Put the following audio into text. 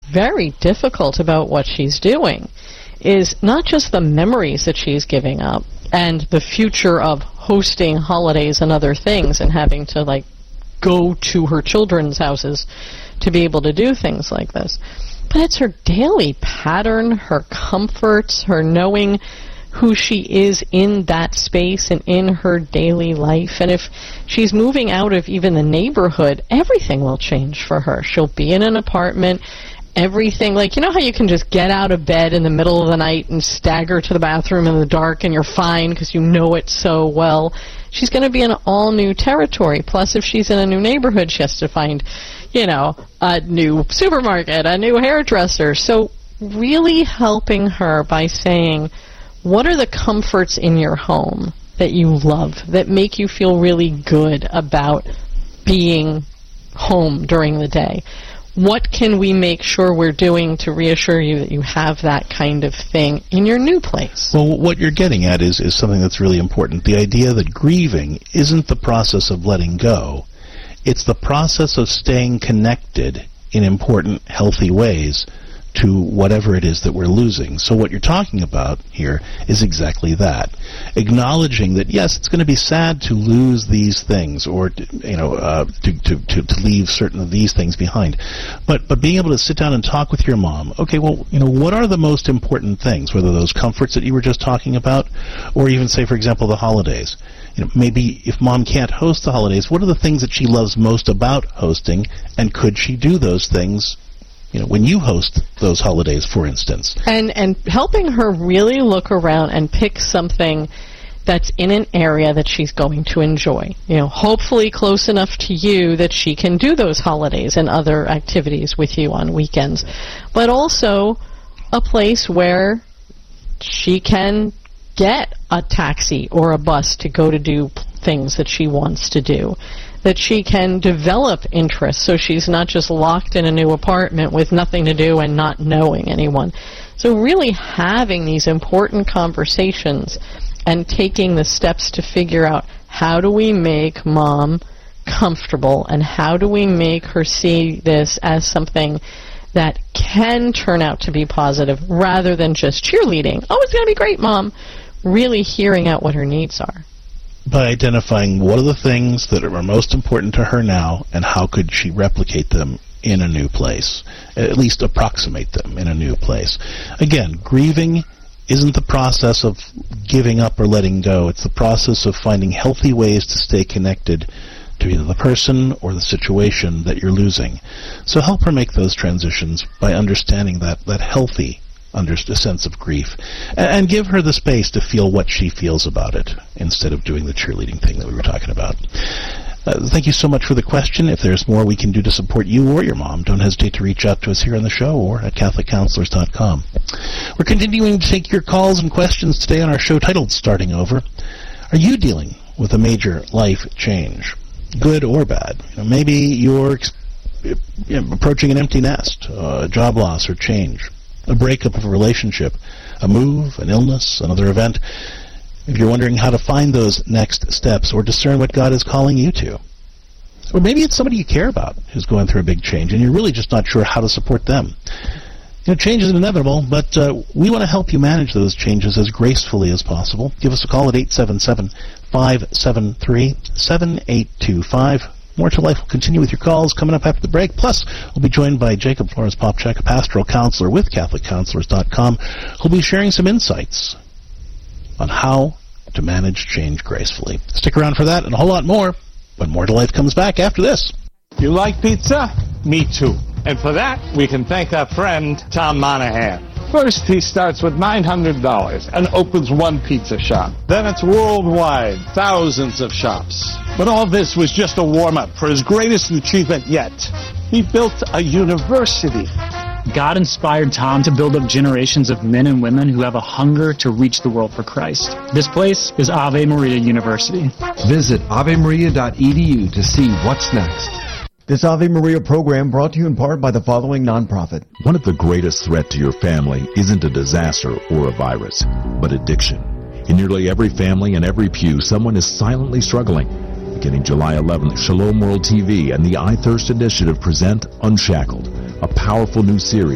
very difficult about what she's doing is not just the memories that she's giving up and the future of hosting holidays and other things and having to, like, go to her children's houses to be able to do things like this. But it's her daily pattern, her comforts, her knowing who she is in that space and in her daily life. And if she's moving out of even the neighborhood, everything will change for her. She'll be in an apartment, everything, like, you know how you can just get out of bed in the middle of the night and stagger to the bathroom in the dark and you're fine because you know it so well? She's going to be in all new territory. Plus, if she's in a new neighborhood, she has to find, you know, a new supermarket, a new hairdresser. So really helping her by saying, what are the comforts in your home that you love, that make you feel really good about being home during the day? What can we make sure we're doing to reassure you that you have that kind of thing in your new place? Well, what you're getting at is something that's really important. The idea that grieving isn't the process of letting go. It's the process of staying connected in important, healthy ways to whatever it is that we're losing. So what you're talking about here is exactly that. Acknowledging that, yes, it's going to be sad to lose these things or, to leave certain of these things behind. But being able to sit down and talk with your mom, okay, well, what are the most important things, whether those comforts that you were just talking about or even, say, for example, the holidays. Maybe if mom can't host the holidays, what are the things that she loves most about hosting, and could she do those things when you host those holidays, for instance? And helping her really look around and pick something that's in an area that she's going to enjoy. Hopefully close enough to you that she can do those holidays and other activities with you on weekends. But also a place where she can get a taxi or a bus to go to do things that she wants to do, that she can develop interests so she's not just locked in a new apartment with nothing to do and not knowing anyone. So really having these important conversations and taking the steps to figure out, how do we make mom comfortable and how do we make her see this as something that can turn out to be positive rather than just cheerleading. Oh, it's going to be great, Mom. Really hearing out what her needs are. By identifying what are the things that are most important to her now and how could she replicate them in a new place, at least approximate them in a new place. Again, grieving isn't the process of giving up or letting go. It's the process of finding healthy ways to stay connected to either the person or the situation that you're losing. So help her make those transitions by understanding that healthy sense of grief, and give her the space to feel what she feels about it instead of doing the cheerleading thing that we were talking about. Thank you so much for the question. If there's more we can do to support you or your mom, don't hesitate to reach out to us here on the show or at CatholicCounselors.com. We're continuing to take your calls and questions today on our show titled Starting Over. Are you dealing with a major life change, good or bad? Maybe you're approaching an empty nest, a job loss or change, a breakup of a relationship, a move, an illness, another event. If you're wondering how to find those next steps or discern what God is calling you to. Or maybe it's somebody you care about who's going through a big change and you're really just not sure how to support them. Change is inevitable, but we want to help you manage those changes as gracefully as possible. Give us a call at 877-573-7825. More to Life will continue with your calls coming up after the break. Plus, we'll be joined by Jacob Flores-Popchak, a pastoral counselor with CatholicCounselors.com, who'll be sharing some insights on how to manage change gracefully. Stick around for that and a whole lot more when More to Life comes back after this. You like pizza? Me too. And for that, we can thank our friend, Tom Monahan. First, he starts with $900 and opens one pizza shop. Then it's worldwide, thousands of shops. But all this was just a warm-up for his greatest achievement yet. He built a university. God inspired Tom to build up generations of men and women who have a hunger to reach the world for Christ. This place is Ave Maria University. Visit avemaria.edu to see what's next. This Ave Maria program brought to you in part by the following nonprofit. One of the greatest threats to your family isn't a disaster or a virus, but addiction. In nearly every family and every pew, someone is silently struggling. Beginning July 11th, Shalom World TV and the I Thirst Initiative present Unshackled, a powerful new series